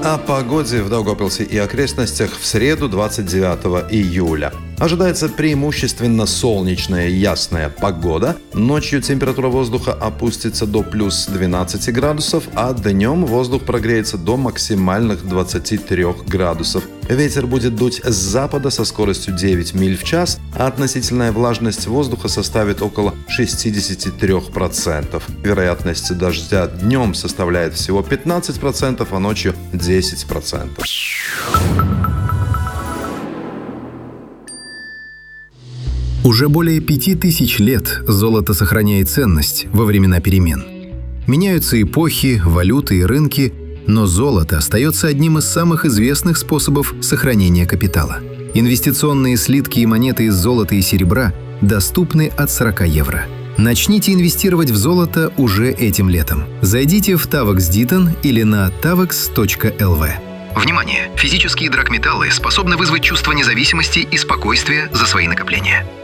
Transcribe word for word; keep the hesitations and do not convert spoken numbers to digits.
О погоде в Даугавпилсе и окрестностях в среду, двадцать девятого июля. Ожидается преимущественно солнечная ясная погода. Ночью температура воздуха опустится до плюс двенадцати градусов, а днем воздух прогреется до максимальных двадцати трёх градусов. Ветер будет дуть с запада со скоростью девять миль в час, а относительная влажность воздуха составит около шестидесяти трёх процентов. Вероятность дождя днем составляет всего пятнадцать процентов, а ночью десять процентов. Уже более пяти тысяч лет золото сохраняет ценность во времена перемен. Меняются эпохи, валюты и рынки, но золото остается одним из самых известных способов сохранения капитала. Инвестиционные слитки и монеты из золота и серебра доступны от сорока евро. Начните инвестировать в золото уже этим летом. Зайдите в Tavax Ditton или на tavax точка эл ви. Внимание! Физические драгметаллы способны вызвать чувство независимости и спокойствия за свои накопления.